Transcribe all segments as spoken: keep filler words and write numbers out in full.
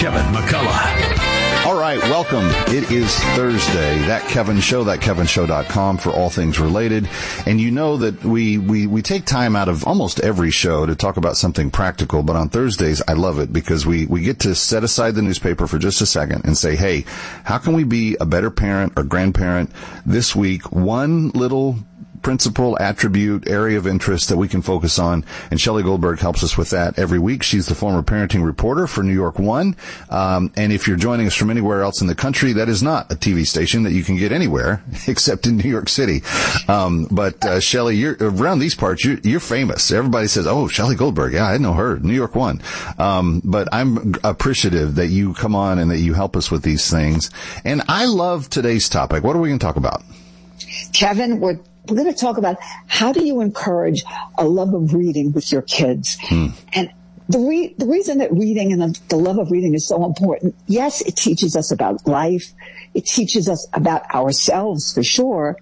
Kevin McCullough. All right, welcome. It is Thursday. That Kevin Show, that kevin show dot com for all things related. And you know that we, we, we take time out of almost every show to talk about something practical. But on Thursdays, I love it because we, we get to set aside the newspaper for just a second and say, hey, how can we be a better parent or grandparent this week? One little principal attribute, area of interest that we can focus on. And Shelley Goldberg helps us with that every week. She's the former parenting reporter for New York One. Um, and if you're joining us from anywhere else in the country, that is not a T V station that you can get anywhere except in New York City. Um, but, uh, Shelley, you're around these parts, you're, you're famous. Everybody says, oh, Shelley Goldberg. Yeah, I know her. New York One. Um, but I'm appreciative that you come on and that you help us with these things. And I love today's topic. What are we going to talk about? Kevin, we're We're going to talk about how do you encourage a love of reading with your kids. Hmm. And the, re- the reason that reading and the, the love of reading is so important, yes, it teaches us about life. It teaches us about ourselves for sure.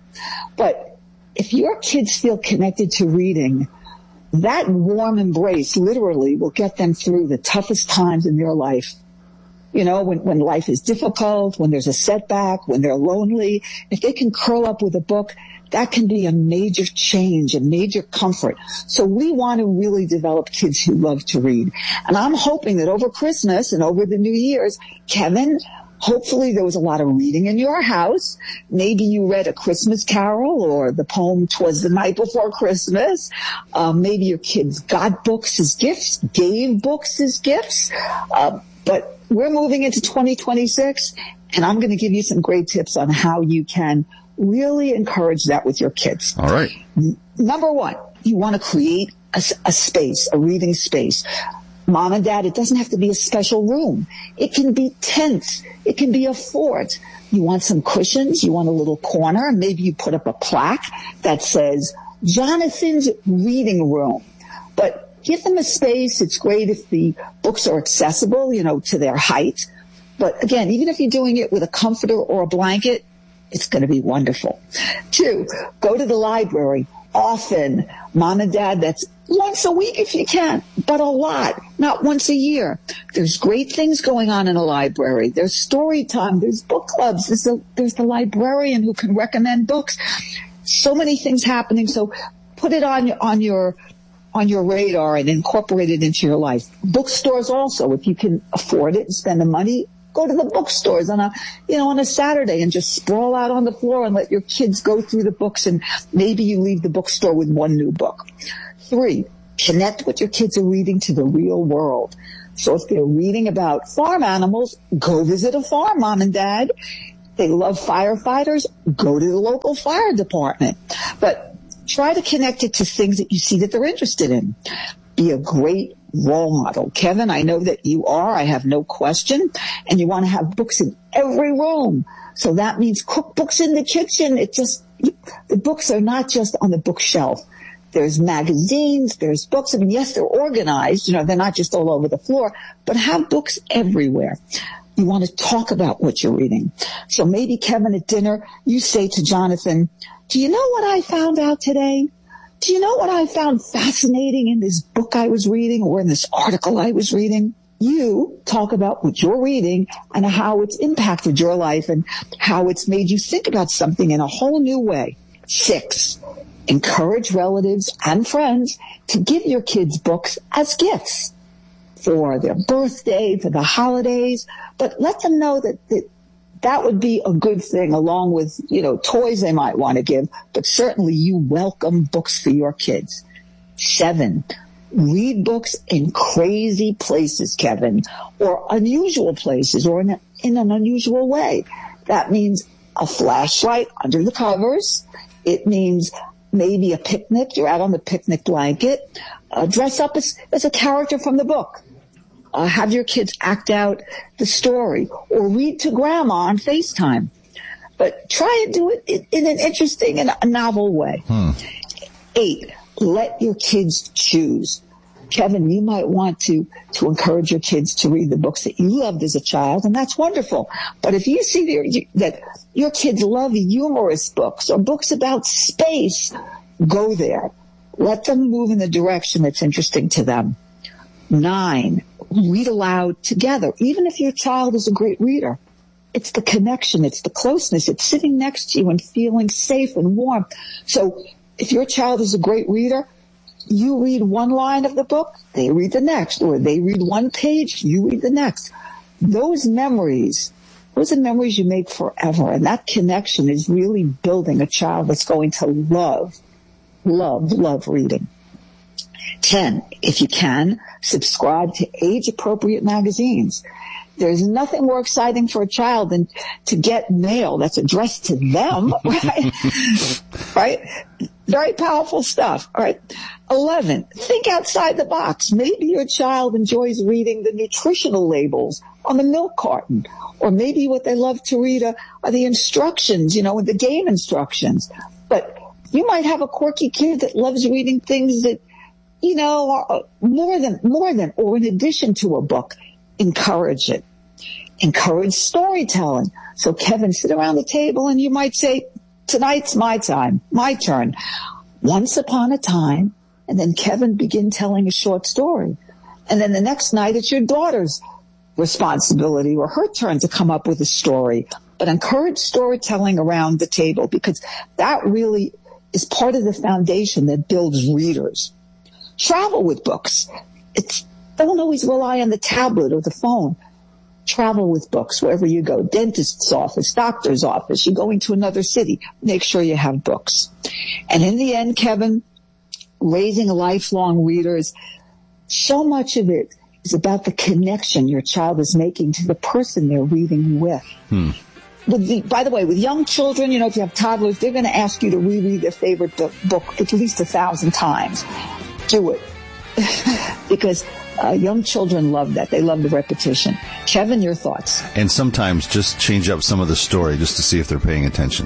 But if your kids feel connected to reading, that warm embrace literally will get them through the toughest times in their life. You know, when, when life is difficult, when there's a setback, when they're lonely, if they can curl up with a book, that can be a major change, a major comfort. So we want to really develop kids who love to read. And I'm hoping that over Christmas and over the New Year's, Kevin, hopefully there was a lot of reading in your house. Maybe you read A Christmas Carol or the poem "'Twas the Night Before Christmas. Um, maybe your kids got books as gifts, gave books as gifts. Uh, but we're moving into twenty twenty-six, and I'm going to give you some great tips on how you can really encourage that with your kids. All right. Number one, you want to create a, a space, a reading space. Mom and Dad, it doesn't have to be a special room. It can be tents. It can be a fort. You want some cushions. You want a little corner. Maybe you put up a plaque that says, Jonathan's Reading Room. But give them a space. It's great if the books are accessible, you know, to their height. But again, even if you're doing it with a comforter or a blanket, it's going to be wonderful. Two, go to the library often. Mom and Dad, that's once a week if you can, but a lot, not once a year. There's great things going on in a library. There's story time. There's book clubs. There's the, there's the librarian who can recommend books. So many things happening. So put it on your, on your, on your radar and incorporate it into your life. Bookstores also, if you can afford it and spend the money, go to the bookstores on a, you know, on a Saturday and just sprawl out on the floor and let your kids go through the books, and maybe you leave the bookstore with one new book. Three, connect what your kids are reading to the real world. So if they're reading about farm animals, go visit a farm, Mom and Dad. They love firefighters, go to the local fire department. But try to connect it to things that you see that they're interested in. Be a great role model. Kevin, I know that you are, I have no question, and you want to have books in every room. So that means cookbooks in the kitchen. It just, the books are not just on the bookshelf. There's magazines, there's books. I mean, yes, they're organized, you know, they're not just all over the floor, but have books everywhere. You want to talk about what you're reading. So maybe, Kevin, at dinner, you say to Jonathan, do you know what I found out today? Do you know what I found fascinating in this book I was reading or in this article I was reading? You talk about what you're reading and how it's impacted your life and how it's made you think about something in a whole new way. Six, encourage relatives and friends to give your kids books as gifts for their birthday, for the holidays, but let them know that, that that would be a good thing along with, you know, toys they might want to give, but certainly you welcome books for your kids. Seven, read books in crazy places, Kevin, or unusual places or in, a, in an unusual way. That means a flashlight under the covers. It means maybe a picnic. You're out on the picnic blanket. Uh, dress up as, as a character from the book. Uh, have your kids act out the story or read to grandma on FaceTime. But try and do it in, in an interesting and a novel way. Hmm. Eight, let your kids choose. Kevin, you might want to, to encourage your kids to read the books that you loved as a child, and that's wonderful. But if you see that, that your kids love humorous books or books about space, go there. Let them move in the direction that's interesting to them. Nine, read aloud together, even if your child is a great reader. It's the connection, it's the closeness, it's sitting next to you and feeling safe and warm. So if your child is a great reader, you read one line of the book, they read the next, or they read one page, you read the next. Those memories, those are memories you make forever, and that connection is really building a child that's going to love, love, love reading. Ten, if you can, subscribe to age-appropriate magazines. There's nothing more exciting for a child than to get mail that's addressed to them, right? Right? Very powerful stuff. All right. Eleven, think outside the box. Maybe your child enjoys reading the nutritional labels on the milk carton, or maybe what they love to read are, are the instructions, you know, the game instructions. But you might have a quirky kid that loves reading things that, you know, are more than, more than, or in addition to a book. Encourage it. Encourage storytelling. So Kevin, sit around the table and you might say, tonight's my time, my turn. Once upon a time, and then Kevin begin telling a short story. And then the next night it's your daughter's responsibility or her turn to come up with a story. But encourage storytelling around the table, because that really is part of the foundation that builds readers. Travel with books. It's, don't always rely on the tablet or the phone. Travel with books wherever you go. Dentist's office, doctor's office. You're going to another city. Make sure you have books. And in the end, Kevin, raising lifelong readers, so much of it is about the connection your child is making to the person they're reading with. Hmm. With the, by the way, with young children, you know, if you have toddlers, they're going to ask you to reread their favorite book at least a thousand times. Do it. Because uh, young children love that. They love the repetition. Kevin, your thoughts? And sometimes just change up some of the story just to see if they're paying attention.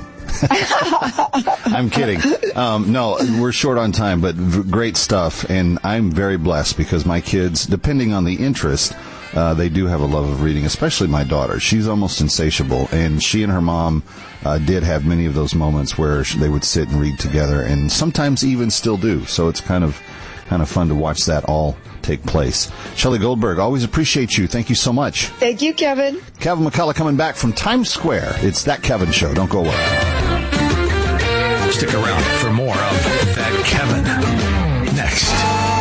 I'm kidding. Um, no, we're short on time, but v- great stuff. And I'm very blessed because my kids, depending on the interest, uh, they do have a love of reading, especially my daughter. She's almost insatiable, and she and her mom uh, did have many of those moments where they would sit and read together, and sometimes even still do. So it's kind of kind of fun to watch that all take place. Shelley Goldberg, always appreciate you. Thank you so much. Thank you, Kevin. Kevin McCullough coming back from Times Square. It's That Kevin Show. Don't go away. Stick around for more of That Kevin next.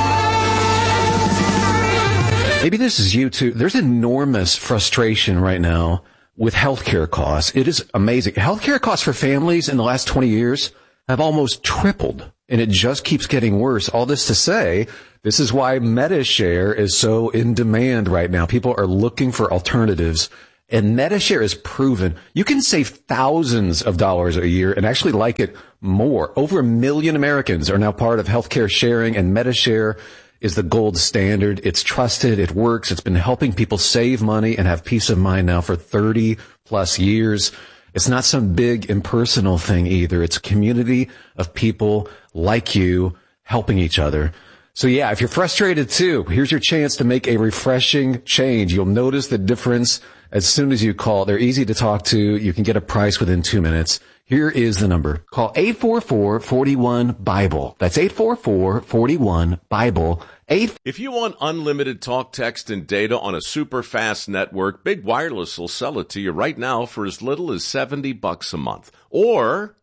Maybe this is you too. There's enormous frustration right now with healthcare costs. It is amazing. Healthcare costs for families in the last twenty years have almost tripled, and it just keeps getting worse. All this to say, this is why MediShare is so in demand right now. People are looking for alternatives, and MediShare is proven you can save thousands of dollars a year and actually like it more. Over a million Americans are now part of healthcare sharing, and MediShare is the gold standard. It's trusted. It works. It's been helping people save money and have peace of mind now for thirty plus years. It's not some big impersonal thing either. It's a community of people like you helping each other. So yeah, if you're frustrated too, here's your chance to make a refreshing change. You'll notice the difference as soon as you call. They're easy to talk to. You can get a price within two minutes. Here is the number. Call eight four four, four one, BIBLE. That's eight four four, four one, BIBLE. Eight. If you want unlimited talk, text, and data on a super fast network, Big Wireless will sell it to you right now for as little as seventy bucks a month. Or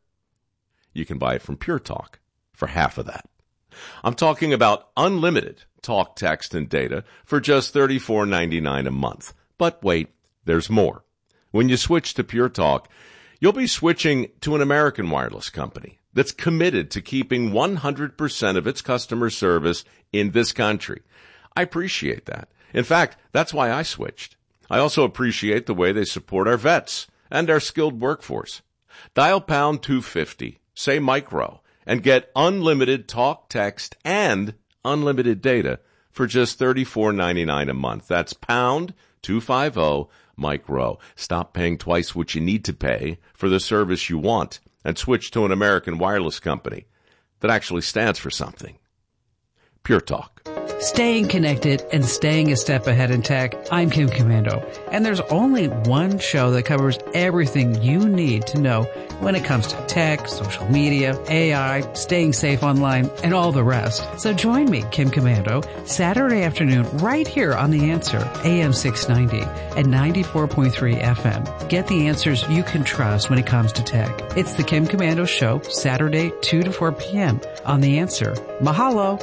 you can buy it from Pure Talk for half of that. I'm talking about unlimited talk, text, and data for just thirty-four ninety-nine a month. But wait, there's more. When you switch to Pure Talk, you'll be switching to an American wireless company that's committed to keeping one hundred percent of its customer service in this country. I appreciate that. In fact, that's why I switched. I also appreciate the way they support our vets and our skilled workforce. Dial pound two fifty, say micro, and get unlimited talk, text, and unlimited data for just thirty-four ninety-nine a month. That's pound two fifty, micro. Stop paying twice what you need to pay for the service you want and switch to an American wireless company that actually stands for something. Pure Talk. Staying connected and staying a step ahead in tech, I'm Kim Komando. And there's only one show that covers everything you need to know when it comes to tech, social media, A I, staying safe online, and all the rest. So join me, Kim Komando, Saturday afternoon right here on The Answer, A M six ninety and ninety-four point three F M. Get the answers you can trust when it comes to tech. It's the Kim Komando Show, Saturday, two to four p.m. on The Answer. Mahalo.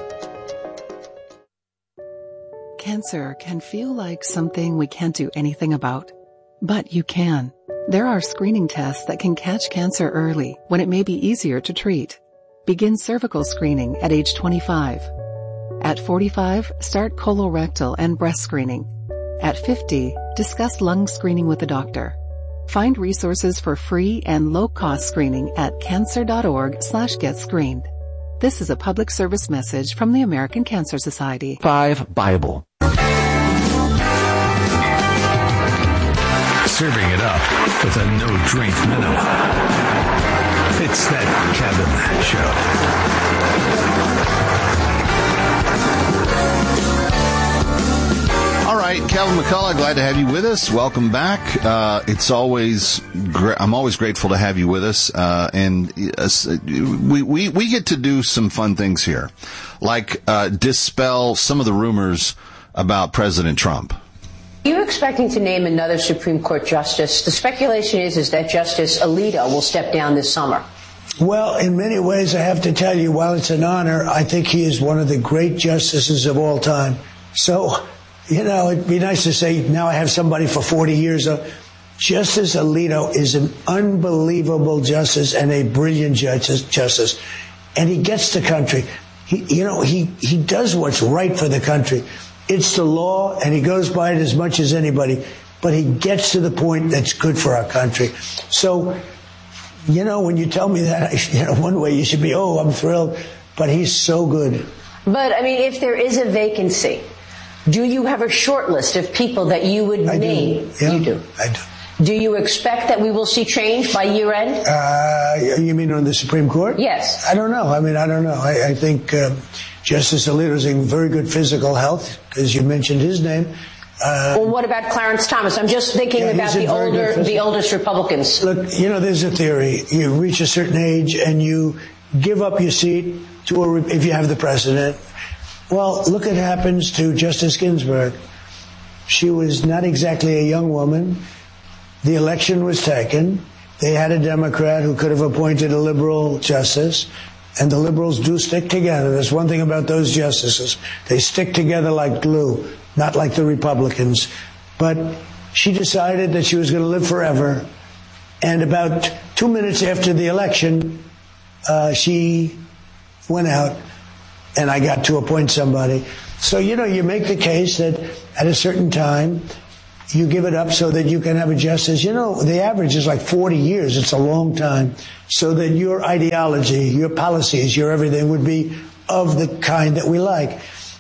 Cancer can feel like something we can't do anything about, but you can. There are screening tests that can catch cancer early when it may be easier to treat. Begin cervical screening at age twenty-five. At forty-five, start colorectal and breast screening. At fifty, discuss lung screening with a doctor. Find resources for free and low-cost screening at cancer.org slash get screened. This is a public service message from the American Cancer Society. Five Bible. Serving it up with a no-drink minimum. It's that Kevin Show. All right, Calvin McCullough, glad to have you with us. Welcome back. Uh, it's always, gra- I'm always grateful to have you with us. Uh, and uh, we, we, we get to do some fun things here, like uh, dispel some of the rumors about President Trump. Are you expecting to name another Supreme Court justice? The speculation is, is that Justice Alito will step down this summer. Well, in many ways, I have to tell you, while it's an honor, I think he is one of the great justices of all time. So, you know, it'd be nice to say, now I have somebody for forty years. Justice Alito is an unbelievable justice and a brilliant justice, justice. And he gets the country. He, you know, he, he does what's right for the country. It's the law, and he goes by it as much as anybody, but he gets to the point that's good for our country. So, you know, when you tell me that, you know, one way you should be, oh, I'm thrilled, but he's so good. But, I mean, if there is a vacancy, do you have a short list of people that you would I name? Do. Yeah, you do. I do. Do you expect that we will see change by year end? Uh, you mean on the Supreme Court? Yes. I don't know. I mean, I don't know. I, I think uh, Justice Alito's in very good physical health, because you mentioned his name. Uh, well, what about Clarence Thomas? I'm just thinking yeah, about the older, the oldest Republicans. Look, you know, there's a theory. You reach a certain age and you give up your seat to a, if you have the precedent. Well, look what happens to Justice Ginsburg. She was not exactly a young woman. The election was taken. They had a Democrat who could have appointed a liberal justice, and the liberals do stick together. There's one thing about those justices. They stick together like glue, not like the Republicans. But she decided that she was going to live forever, and about two minutes after the election, uh, she went out, and I got to appoint somebody. So, you know, you make the case that at a certain time, you give it up so that you can have a justice. You know, the average is like forty years. It's a long time. So that your ideology, your policies, your everything would be of the kind that we like.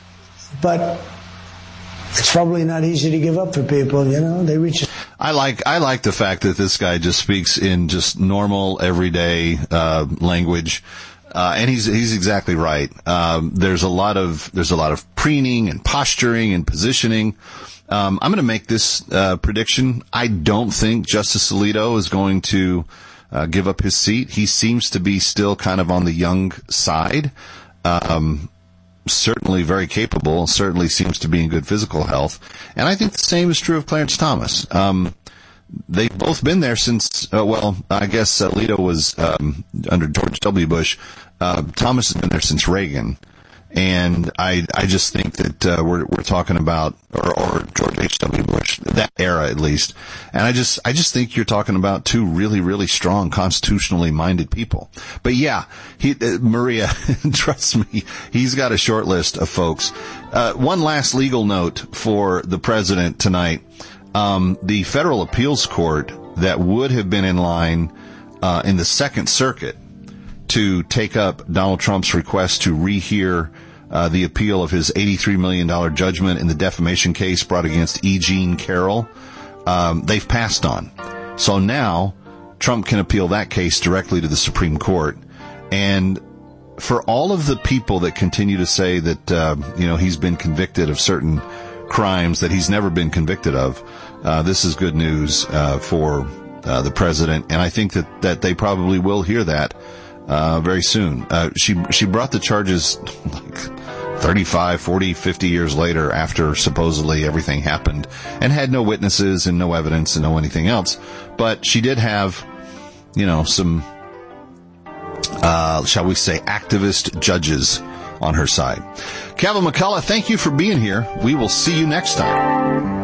But it's probably not easy to give up for people, you know. They reach. I like I like the fact that this guy just speaks in just normal, everyday uh, language. Uh, and he's he's exactly right. Um, there's a lot of there's a lot of preening and posturing and positioning. Um, I'm going to make this uh, prediction. I don't think Justice Alito is going to uh, give up his seat. He seems to be still kind of on the young side. Um, certainly very capable. Certainly seems to be in good physical health. And I think the same is true of Clarence Thomas. Um, they've both been there since, uh, well, I guess Alito was um, under George W. Bush. Uh, Thomas has been there since Reagan. And I, I just think that, uh, we're, we're talking about, or, or George H W. Bush, that era at least. And I just, I just think you're talking about two really, really strong, constitutionally minded people. But yeah, he, uh, Maria, trust me, he's got a short list of folks. Uh, one last legal note for the president tonight. Um, the federal appeals court that would have been in line, uh, in the Second Circuit to take up Donald Trump's request to rehear uh, the appeal of his eighty-three million dollars judgment in the defamation case brought against E. Jean Carroll. Um, they've passed on. So now Trump can appeal that case directly to the Supreme Court. And for all of the people that continue to say that, uh, you know, he's been convicted of certain crimes that he's never been convicted of, uh, this is good news, uh, for, uh, the president. And I think that, that they probably will hear that, uh, very soon. Uh, she, she brought the charges like thirty-five, forty, fifty years later after supposedly everything happened and had no witnesses and no evidence and no anything else. But she did have, you know, some, uh, shall we say, activist judges on her side. Kevin McCullough, thank you for being here. We will see you next time.